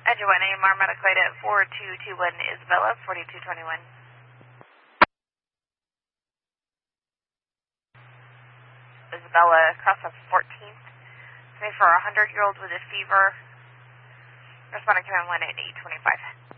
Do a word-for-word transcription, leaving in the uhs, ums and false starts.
Edge one, A M R medical aid at four two two one Isabella, forty-two twenty-one. Isabella, cross of fourteenth. Say for a hundred-year-old with a fever. Responding to one at eight twenty-five.